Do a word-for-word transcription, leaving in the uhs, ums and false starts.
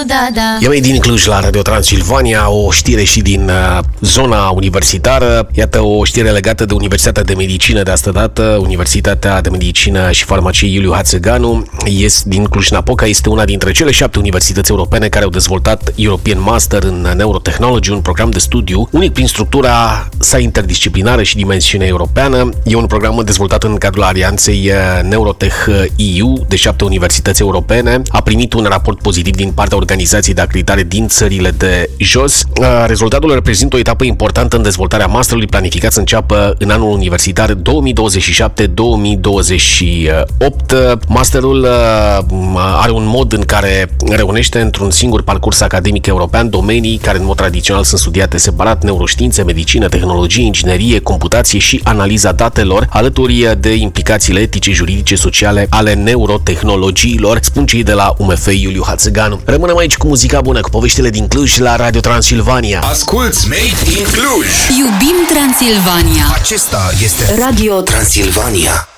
da, da. E mai din Cluj la Radio Transilvania, o știre și din uh, zona universitară. Iată o știre legată de Universitatea de Medicină de astădată. Universitatea de Medicină și Farmacie Iuliu Hațeganu este din Cluj-Napoca, este una dintre cele șapte universități europene care au dezvoltat European Master în Neurotechnology, un program de studiu unic prin structura sa interdisciplinară și dimensiunea europeană. E un program dezvoltat în cadrul alianței Neurotech E U de șapte universități europene. A primit un raport pozitiv din partea organizației de acreditare din țările de jos. Rezultatul reprezintă o etapă importantă în dezvoltarea masterului planificat să înceapă în anul universitar două mii douăzeci și șapte două mii douăzeci și opt. Masterul are un mod în care reunește într-un singur parcurs academic european domenii care în mod tradițional sunt studiate separat: neuroștiințe, medicină, tehnologie, inginerie, computație și analiza datelor, alături de implicațiile etice, juridice, sociale ale neurotehnologiilor, spun cei de la U M F Iuliu Hațeganu. Rămânem aici cu muzica bună, cu poveștile din Cluj la Radio Transilvania. Asculți Made in Cluj! Iubim Transilvania! Acesta este Radio Transilvania.